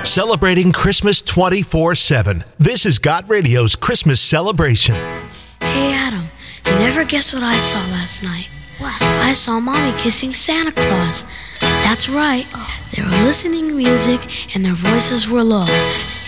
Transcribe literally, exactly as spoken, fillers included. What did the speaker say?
celebrating Christmas twenty-four seven. This is Got Radio's Christmas celebration. Hey, Adam, you never guess what I saw last night. What? I saw Mommy kissing Santa Claus. That's right. Oh. They were listening to music and their voices were low.